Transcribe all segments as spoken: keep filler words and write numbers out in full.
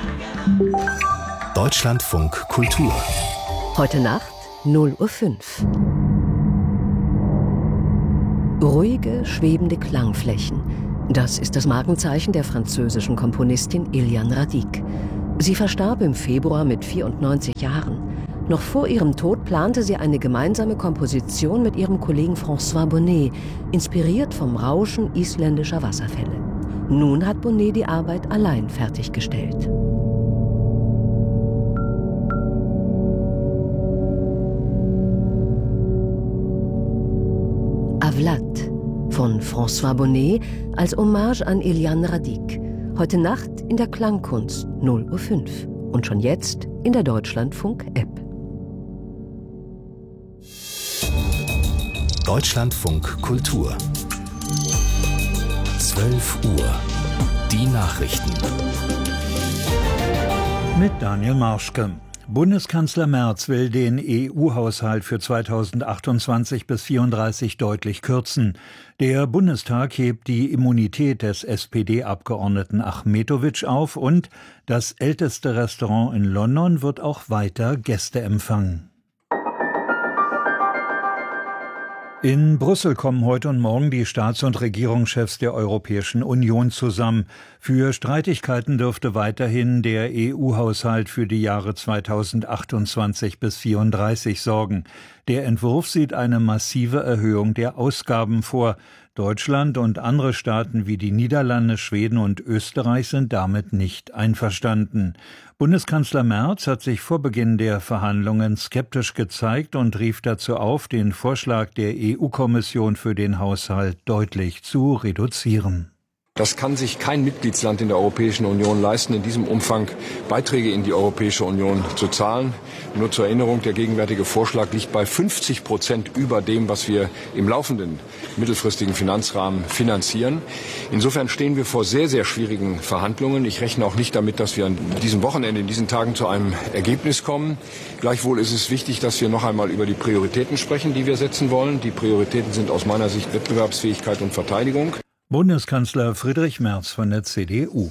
Deutschlandfunk Kultur. Heute Nacht null Uhr fünf. Ruhige, schwebende Klangflächen. Das ist das Markenzeichen der französischen Komponistin Éliane Radic. Sie verstarb im Februar mit vierundneunzig Jahren. Noch vor ihrem Tod plante sie eine gemeinsame Komposition mit ihrem Kollegen François Bonnet, inspiriert vom Rauschen isländischer Wasserfälle. Nun hat Bonnet die Arbeit allein fertiggestellt. Avlat von François Bonnet als Hommage an Éliane Radic. Heute Nacht in der Klangkunst null Uhr fünf und schon jetzt in der Deutschlandfunk-App. Deutschlandfunk Kultur. zwölf Uhr. Die Nachrichten. Mit Daniel Marschke. Bundeskanzler Merz will den E U-Haushalt für zweitausendachtundzwanzig bis vierunddreißig deutlich kürzen. Der Bundestag hebt die Immunität des S P D-Abgeordneten Achmetović auf und das älteste Restaurant in London wird auch weiter Gäste empfangen. In Brüssel kommen heute und morgen die Staats- und Regierungschefs der Europäischen Union zusammen. Für Streitigkeiten dürfte weiterhin der E U-Haushalt für die Jahre zweitausendachtundzwanzig bis vierunddreißig sorgen. Der Entwurf sieht eine massive Erhöhung der Ausgaben vor. Deutschland und andere Staaten wie die Niederlande, Schweden und Österreich sind damit nicht einverstanden. Bundeskanzler Merz hat sich vor Beginn der Verhandlungen skeptisch gezeigt und rief dazu auf, den Vorschlag der E U-Kommission für den Haushalt deutlich zu reduzieren. Das kann sich kein Mitgliedsland in der Europäischen Union leisten, in diesem Umfang Beiträge in die Europäische Union zu zahlen. Nur zur Erinnerung, der gegenwärtige Vorschlag liegt bei fünfzig Prozent über dem, was wir im laufenden mittelfristigen Finanzrahmen finanzieren. Insofern stehen wir vor sehr, sehr schwierigen Verhandlungen. Ich rechne auch nicht damit, dass wir an diesem Wochenende, in diesen Tagen zu einem Ergebnis kommen. Gleichwohl ist es wichtig, dass wir noch einmal über die Prioritäten sprechen, die wir setzen wollen. Die Prioritäten sind aus meiner Sicht Wettbewerbsfähigkeit und Verteidigung. Bundeskanzler Friedrich Merz von der C D U.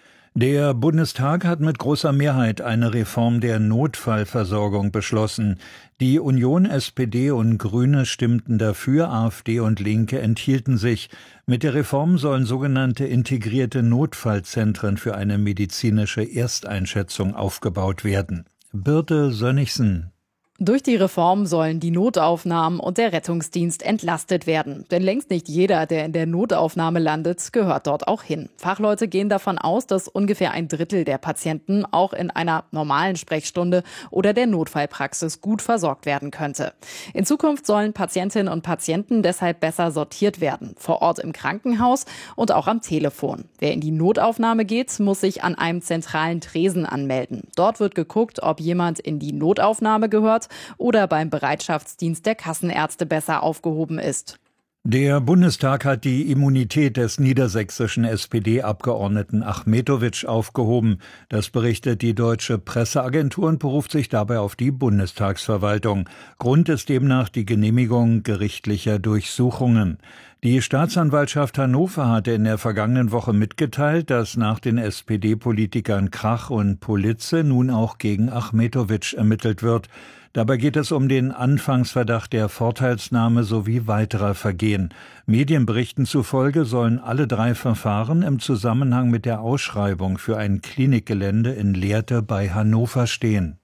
Der Bundestag hat mit großer Mehrheit eine Reform der Notfallversorgung beschlossen. Die Union, S P D und Grüne stimmten dafür, AfD und Linke enthielten sich. Mit der Reform sollen sogenannte integrierte Notfallzentren für eine medizinische Ersteinschätzung aufgebaut werden. Birte Sönnigsen. Durch die Reform sollen die Notaufnahmen und der Rettungsdienst entlastet werden. Denn längst nicht jeder, der in der Notaufnahme landet, gehört dort auch hin. Fachleute gehen davon aus, dass ungefähr ein Drittel der Patienten auch in einer normalen Sprechstunde oder der Notfallpraxis gut versorgt werden könnte. In Zukunft sollen Patientinnen und Patienten deshalb besser sortiert werden. Vor Ort im Krankenhaus und auch am Telefon. Wer in die Notaufnahme geht, muss sich an einem zentralen Tresen anmelden. Dort wird geguckt, ob jemand in die Notaufnahme gehört oder beim Bereitschaftsdienst der Kassenärzte besser aufgehoben ist. Der Bundestag hat die Immunität des niedersächsischen S P D-Abgeordneten Achmetović aufgehoben. Das berichtet die Deutsche Presseagentur und beruft sich dabei auf die Bundestagsverwaltung. Grund ist demnach die Genehmigung gerichtlicher Durchsuchungen. Die Staatsanwaltschaft Hannover hatte in der vergangenen Woche mitgeteilt, dass nach den S P D-Politikern Krach und Politze nun auch gegen Achmetović ermittelt wird. Dabei geht es um den Anfangsverdacht der Vorteilsnahme sowie weiterer Vergehen. Medienberichten zufolge sollen alle drei Verfahren im Zusammenhang mit der Ausschreibung für ein Klinikgelände in Lehrte bei Hannover stehen.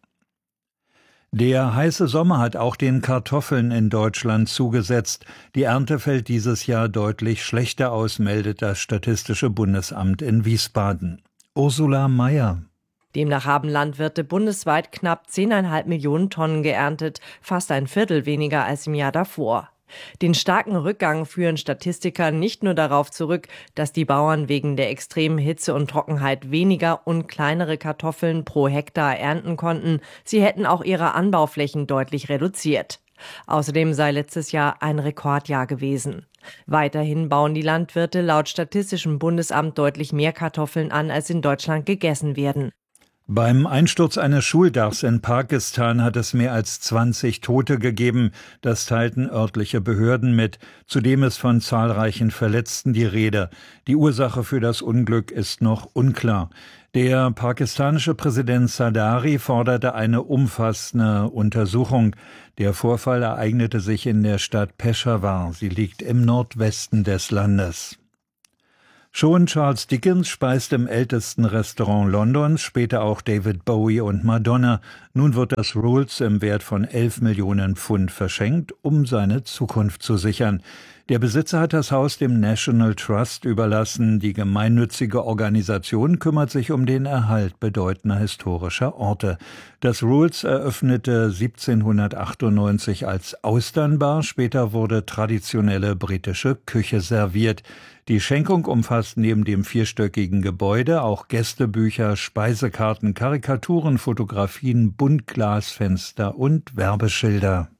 Der heiße Sommer hat auch den Kartoffeln in Deutschland zugesetzt. Die Ernte fällt dieses Jahr deutlich schlechter aus, meldet das Statistische Bundesamt in Wiesbaden. Ursula Mayer. Demnach haben Landwirte bundesweit knapp zehn Komma fünf Millionen Tonnen geerntet, fast ein Viertel weniger als im Jahr davor. Den starken Rückgang führen Statistiker nicht nur darauf zurück, dass die Bauern wegen der extremen Hitze und Trockenheit weniger und kleinere Kartoffeln pro Hektar ernten konnten, sie hätten auch ihre Anbauflächen deutlich reduziert. Außerdem sei letztes Jahr ein Rekordjahr gewesen. Weiterhin bauen die Landwirte laut Statistischem Bundesamt deutlich mehr Kartoffeln an, als in Deutschland gegessen werden. Beim Einsturz eines Schuldachs in Pakistan hat es mehr als zwanzig Tote gegeben. Das teilten örtliche Behörden mit. Zudem ist von zahlreichen Verletzten die Rede. Die Ursache für das Unglück ist noch unklar. Der pakistanische Präsident Zardari forderte eine umfassende Untersuchung. Der Vorfall ereignete sich in der Stadt Peshawar. Sie liegt im Nordwesten des Landes. Schon Charles Dickens speiste im ältesten Restaurant Londons, später auch David Bowie und Madonna. Nun wird das Rolls im Wert von elf Millionen Pfund verschenkt, um seine Zukunft zu sichern. Der Besitzer hat das Haus dem National Trust überlassen. Die gemeinnützige Organisation kümmert sich um den Erhalt bedeutender historischer Orte. Das Rolls eröffnete siebzehnhundertachtundneunzig als Austernbar. Später wurde traditionelle britische Küche serviert. Die Schenkung umfasst neben dem vierstöckigen Gebäude auch Gästebücher, Speisekarten, Karikaturen, Fotografien, Buntglasfenster und Werbeschilder.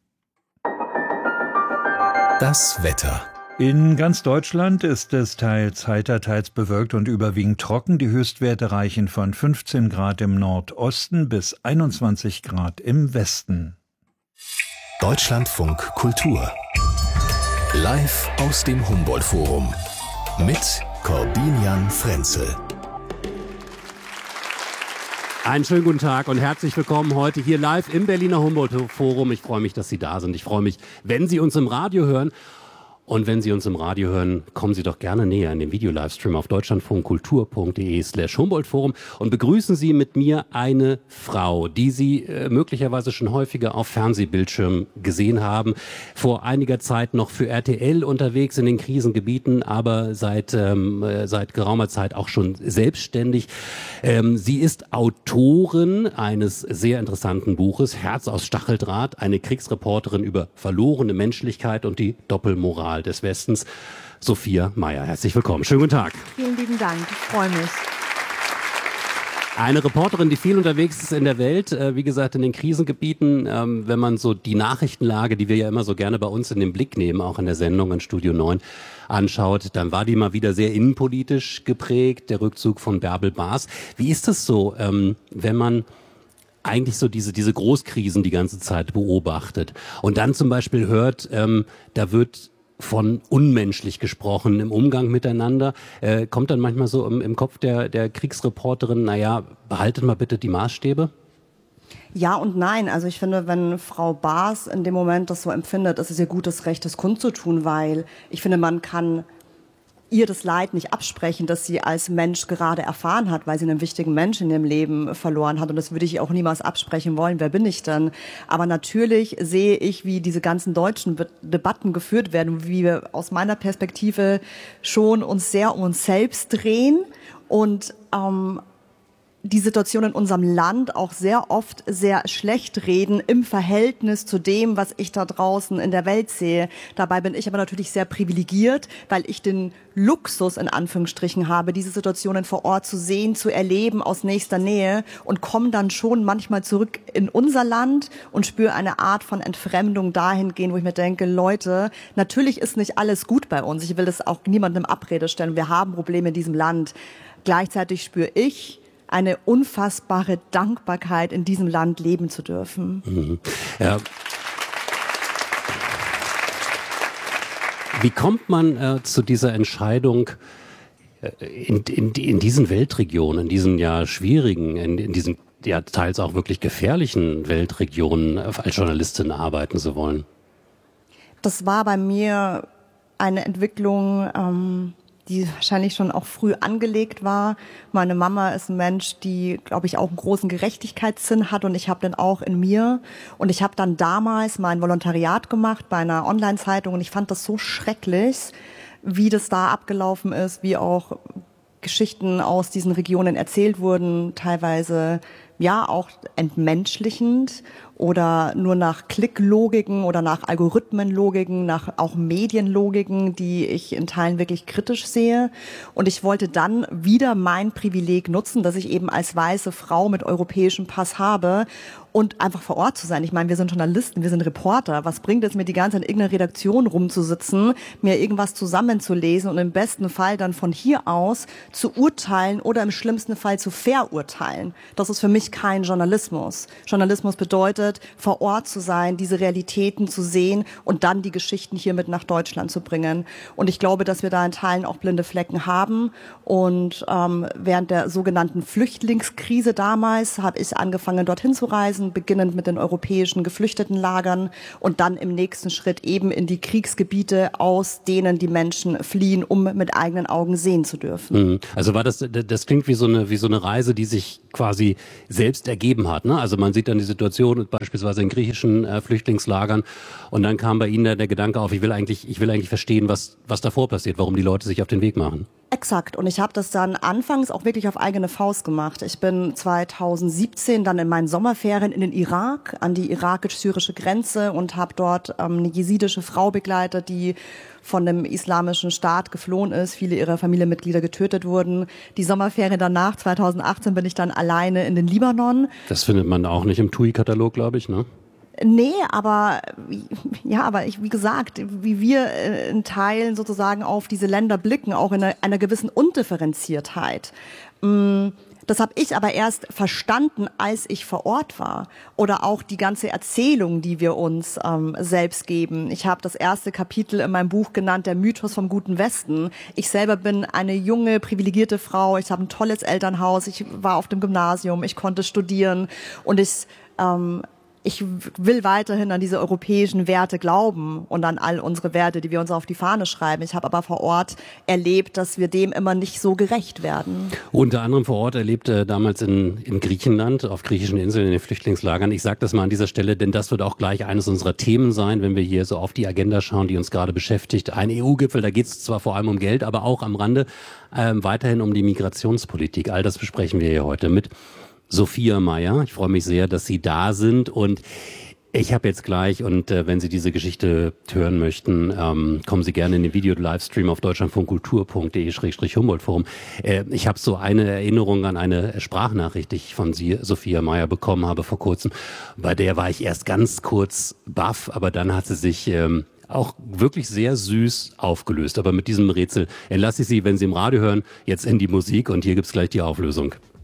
Das Wetter. In ganz Deutschland ist es teils heiter, teils bewölkt und überwiegend trocken. Die Höchstwerte reichen von fünfzehn Grad im Nordosten bis einundzwanzig Grad im Westen. Deutschlandfunk Kultur. Live aus dem Humboldt-Forum. Mit Corbinian Frenzel. Einen schönen guten Tag und herzlich willkommen heute hier live im Berliner Humboldt-Forum. Ich freue mich, dass Sie da sind. Ich freue mich, wenn Sie uns im Radio hören. Und wenn Sie uns im Radio hören, kommen Sie doch gerne näher in den Video-Livestream auf deutschlandfunkkultur.de slash Humboldt-Forum und begrüßen Sie mit mir eine Frau, die Sie äh, möglicherweise schon häufiger auf Fernsehbildschirmen gesehen haben. Vor einiger Zeit noch für R T L unterwegs in den Krisengebieten, aber seit, ähm, äh, seit geraumer Zeit auch schon selbstständig. Ähm, sie ist Autorin eines sehr interessanten Buches, Herz aus Stacheldraht, eine Kriegsreporterin über verlorene Menschlichkeit und die Doppelmoral des Westens. Sophia Meyer, herzlich willkommen. Schönen guten Tag. Vielen lieben Dank, ich freue mich. Eine Reporterin, die viel unterwegs ist in der Welt, äh, wie gesagt in den Krisengebieten. Ähm, wenn man so die Nachrichtenlage, die wir ja immer so gerne bei uns in den Blick nehmen, auch in der Sendung in Studio neun, anschaut, dann war die mal wieder sehr innenpolitisch geprägt, der Rückzug von Bärbel Baas. Wie ist es so, ähm, wenn man eigentlich so diese diese Großkrisen die ganze Zeit beobachtet und dann zum Beispiel hört, ähm, da wird von unmenschlich gesprochen im Umgang miteinander, äh, kommt dann manchmal so im, im Kopf der, der Kriegsreporterin, naja, behaltet mal bitte die Maßstäbe? Ja und nein. Also ich finde, wenn Frau Baas in dem Moment das so empfindet, ist es ihr gutes Recht, das kundzutun, weil ich finde, man kann ihr das Leid nicht absprechen, das sie als Mensch gerade erfahren hat, weil sie einen wichtigen Menschen in ihrem Leben verloren hat. Und das würde ich auch niemals absprechen wollen. Wer bin ich denn? Aber natürlich sehe ich, wie diese ganzen deutschen Debatten geführt werden, wie wir aus meiner Perspektive schon uns sehr um uns selbst drehen und ähm, die Situation in unserem Land auch sehr oft sehr schlecht reden im Verhältnis zu dem, was ich da draußen in der Welt sehe. Dabei bin ich aber natürlich sehr privilegiert, weil ich den Luxus in Anführungsstrichen habe, diese Situationen vor Ort zu sehen, zu erleben aus nächster Nähe und komme dann schon manchmal zurück in unser Land und spüre eine Art von Entfremdung dahingehend, wo ich mir denke, Leute, natürlich ist nicht alles gut bei uns. Ich will das auch niemandem Abrede stellen. Wir haben Probleme in diesem Land. Gleichzeitig spüre ich eine unfassbare Dankbarkeit, in diesem Land leben zu dürfen. Mhm. Ja. Wie kommt man äh, zu dieser Entscheidung, äh, in, in, in diesen Weltregionen, in diesen ja schwierigen, in, in diesen ja teils auch wirklich gefährlichen Weltregionen äh, als Journalistin arbeiten zu wollen? Das war bei mir eine Entwicklung, ähm, die wahrscheinlich schon auch früh angelegt war. Meine Mama ist ein Mensch, die, glaube ich, auch einen großen Gerechtigkeitssinn hat und ich habe den auch in mir. Und ich habe dann damals mein Volontariat gemacht bei einer Online-Zeitung und ich fand das so schrecklich, wie das da abgelaufen ist, wie auch Geschichten aus diesen Regionen erzählt wurden, teilweise ja auch entmenschlichend oder nur nach Klicklogiken oder nach Algorithmenlogiken, nach auch Medienlogiken, die ich in Teilen wirklich kritisch sehe. Und ich wollte dann wieder mein Privileg nutzen, dass ich eben als weiße Frau mit europäischem Pass habe und einfach vor Ort zu sein. Ich meine, wir sind Journalisten, wir sind Reporter. Was bringt es mir, die ganze Zeit in irgendeiner Redaktion rumzusitzen, mir irgendwas zusammenzulesen und im besten Fall dann von hier aus zu urteilen oder im schlimmsten Fall zu verurteilen? Das ist für mich mich kein Journalismus. Journalismus bedeutet, vor Ort zu sein, diese Realitäten zu sehen und dann die Geschichten hier mit nach Deutschland zu bringen. Und ich glaube, dass wir da in Teilen auch blinde Flecken haben. Und ähm, während der sogenannten Flüchtlingskrise damals habe ich angefangen, dorthin zu reisen, beginnend mit den europäischen Geflüchtetenlagern und dann im nächsten Schritt eben in die Kriegsgebiete, aus denen die Menschen fliehen, um mit eigenen Augen sehen zu dürfen. Also war das, das klingt wie so eine, wie so eine Reise, die sich quasi selbst ergeben hat, ne? Also man sieht dann die Situation beispielsweise in griechischen äh, Flüchtlingslagern und dann kam bei Ihnen der, der Gedanke auf, ich will eigentlich, ich will eigentlich verstehen, was, was davor passiert, warum die Leute sich auf den Weg machen. Exakt. Und ich habe das dann anfangs auch wirklich auf eigene Faust gemacht. Ich bin zweitausendsiebzehn dann in meinen Sommerferien in den Irak, an die irakisch-syrische Grenze und habe dort ähm, eine jesidische Frau begleitet, die von dem islamischen Staat geflohen ist, viele ihrer Familienmitglieder getötet wurden. Die Sommerferien danach, zweitausendachtzehn, bin ich dann alleine in den Libanon. Das findet man auch nicht im T U I-Katalog, glaube ich, ne? Nee, aber ja, aber ich, wie gesagt, wie wir in Teilen sozusagen auf diese Länder blicken, auch in einer, einer gewissen Undifferenziertheit. Das habe ich aber erst verstanden, als ich vor Ort war. Oder auch die ganze Erzählung, die wir uns ähm, selbst geben. Ich habe das erste Kapitel in meinem Buch genannt, der Mythos vom guten Westen. Ich selber bin eine junge, privilegierte Frau. Ich habe ein tolles Elternhaus. Ich war auf dem Gymnasium. Ich konnte studieren. Und ich... Ähm, Ich will weiterhin an diese europäischen Werte glauben und an all unsere Werte, die wir uns auf die Fahne schreiben. Ich habe aber vor Ort erlebt, dass wir dem immer nicht so gerecht werden. Unter anderem vor Ort erlebte damals in, in Griechenland, auf griechischen Inseln, in den Flüchtlingslagern. Ich sage das mal an dieser Stelle, denn das wird auch gleich eines unserer Themen sein, wenn wir hier so auf die Agenda schauen, die uns gerade beschäftigt. Ein E U-Gipfel, da geht es zwar vor allem um Geld, aber auch am Rande äh, weiterhin um die Migrationspolitik. All das besprechen wir hier heute mit Sophia Mayer. Ich freue mich sehr, dass Sie da sind und ich habe jetzt gleich, und äh, wenn Sie diese Geschichte hören möchten, ähm, kommen Sie gerne in den Video-Livestream auf deutschlandfunkkultur punkt de Schrägstrich Humboldt-Forum. Äh, ich habe so eine Erinnerung an eine Sprachnachricht, die ich von Sie, Sophia Mayer, bekommen habe vor kurzem. Bei der war ich erst ganz kurz baff, aber dann hat sie sich ähm, auch wirklich sehr süß aufgelöst. Aber mit diesem Rätsel entlasse ich Sie, wenn Sie im Radio hören, jetzt in die Musik und hier gibt's gleich die Auflösung.